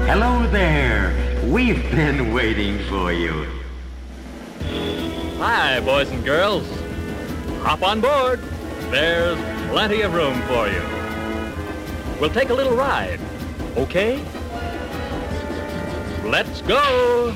Hello there. We've been waiting for you. Hi, boys and girls. Hop on board. There's plenty of room for you. We'll take a little ride, okay? Let's go.